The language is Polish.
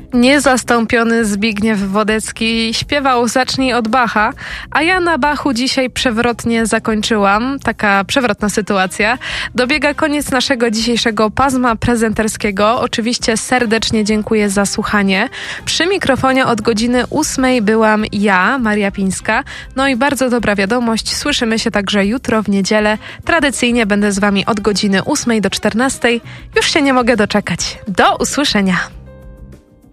Niezastąpiony Zbigniew Wodecki śpiewał Zacznij od Bacha, a ja na Bachu dzisiaj przewrotnie zakończyłam. Taka przewrotna sytuacja. Dobiega koniec naszego dzisiejszego pasma prezenterskiego. Oczywiście serdecznie dziękuję za słuchanie. Przy mikrofonie od godziny 8 byłam ja, Maria Pińska. No i bardzo dobra wiadomość, słyszymy się także jutro w niedzielę. Tradycyjnie będę z wami od godziny 8 do 14. Już się nie mogę doczekać. Do usłyszenia.